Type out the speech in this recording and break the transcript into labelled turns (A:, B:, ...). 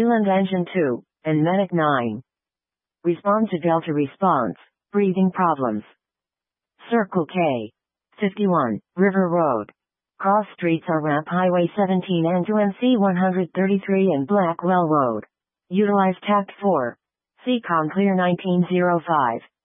A: Wayland Engine 2, and Medic 9. Respond to Delta response, breathing problems. Circle K. 51, River Road. Cross streets are Ramp Highway 17 and 2MC 133 and Blackwell Road. Utilize Tact 4. Seacom Clear 1905.